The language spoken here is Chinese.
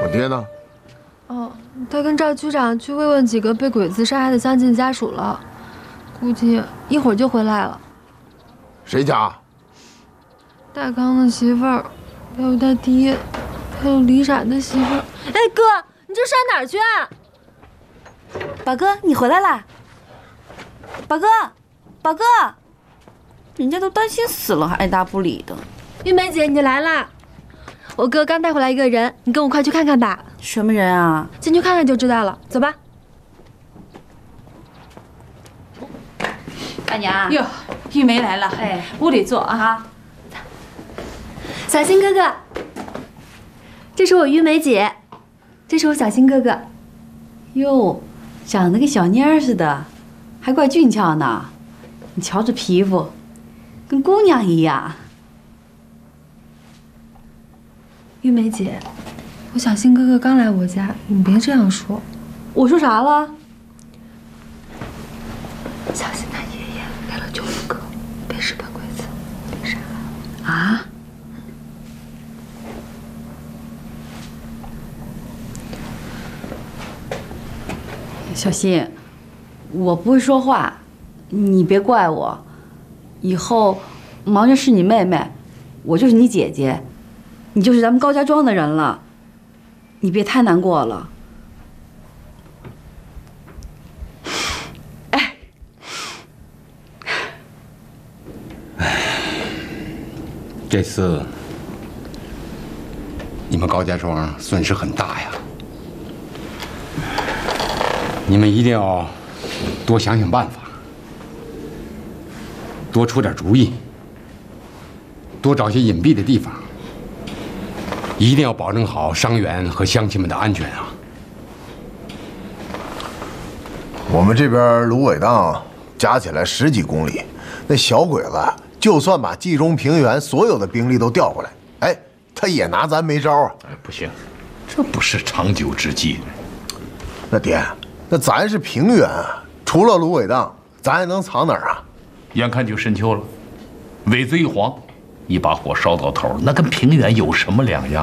我爹呢？ 哦，他跟赵局长去慰问几个被鬼子杀害的乡亲家属了，估计一会儿就回来了。 谁家？ 大康的媳妇儿，还有他爹，还有李闪的媳妇儿。哎，哥，你这上哪儿去啊？ 宝哥，你回来啦！宝哥，宝哥，人家都担心死了，还爱答不理的。 玉梅姐，你来啦！我哥刚带回来一个人，你跟我快去看看吧。 什么人啊？ 进去看看就知道了。走吧。 大娘， 哟，玉梅来了， 哎， 屋里坐啊。 小新哥哥，这是我玉梅姐，这是我小新哥哥。 哟，长得跟小蔫儿似的，还怪俊俏呢。你瞧这皮肤，跟姑娘一样。 玉梅姐，我小新哥哥刚来我家，你别这样说。 我说啥了？ 小新他爷爷来了救一个，被日本鬼子给杀了。 啊？小新，我不会说话，你别怪我。以后毛家是你妹妹，我就是你姐姐，你就是咱们高家庄的人了，你别太难过了。 这次你们高家庄损失很大呀，你们一定要多想想办法，多出点主意，多找些隐蔽的地方，一定要保证好伤员和乡亲们的安全啊！ 我们这边芦苇荡加起来10几公里，那小鬼子就算把冀中平原所有的兵力都调过来，哎，他也拿咱没招啊！ 哎，不行，这不是长久之计。 那爹，那咱是平原啊，除了芦苇荡，咱还能藏哪儿啊？ 眼看就深秋了，苇子一黄，一把火烧到头，那跟平原有什么两样？